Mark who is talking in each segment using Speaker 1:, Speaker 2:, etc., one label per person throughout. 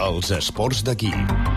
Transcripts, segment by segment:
Speaker 1: Els esports d'aquí.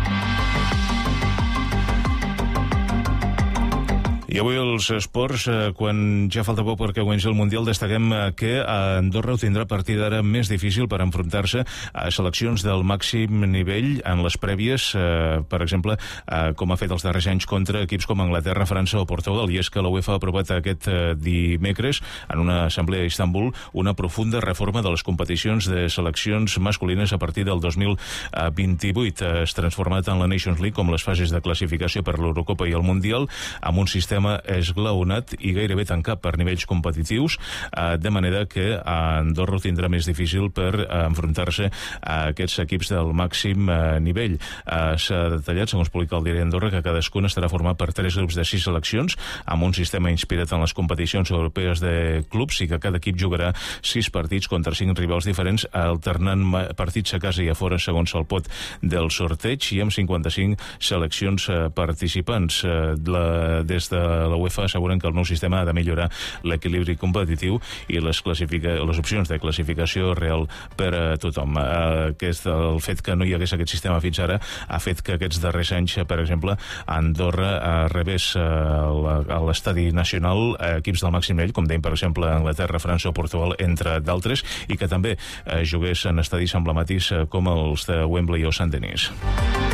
Speaker 2: I avui els esports, quan ja falta poc perquè comenci el Mundial, destaquem que Andorra ho tindrà a partir d'ara més difícil per enfrontar-se a seleccions del màxim nivell en les prèvies, per exemple, com ha fet els darrers anys contra equips com Anglaterra, França o Portugal. I és que la UEFA ha aprovat aquest dimecres, en una assemblea a Istanbul, una profunda reforma de les competicions de seleccions masculines a partir del 2028. Es transformat en la Nations League com les fases de classificació per l'Eurocopa i el Mundial, amb un sistema esglaonat i gairebé tancat per nivells competitius, de manera que Andorra ho tindrà més difícil per enfrontar-se a aquests equips del màxim nivell. S'ha detallat, segons publica el diari Andorra, que cadascun estarà format per 3 grups de 6 seleccions, amb un sistema inspirat en les competicions europees de clubs, i que cada equip jugarà 6 partits contra 5 rivals diferents, alternant partits a casa i a fora segons el pot del sorteig, i amb 55 seleccions participants. Des de la UEFA asseguren que el nou sistema ha de millorar l'equilibri competitiu i les opcions de classificació real per a tothom. El fet que no hi hagués aquest sistema fins ara ha fet que aquests darrers anys, per exemple, Andorra rebés a l'estadi nacional equips del màxim nivell, com deim, per exemple, Anglaterra, França o Portugal, entre d'altres, i que també jugués en estadis emblemàtics com els de Wembley o Sant Denis.